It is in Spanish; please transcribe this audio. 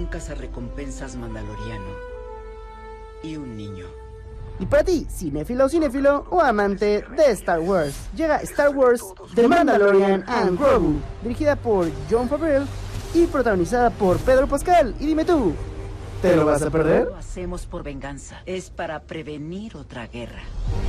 cazarrecompensas mandaloriano y un niño. Y para ti, cinéfilo o amante de Star Wars, llega Star Wars The Mandalorian and Grogu, dirigida por Jon Favreau y protagonizada por Pedro Pascal. Y dime tú, ¿te lo vas a perder? No lo hacemos por venganza, es para prevenir otra guerra.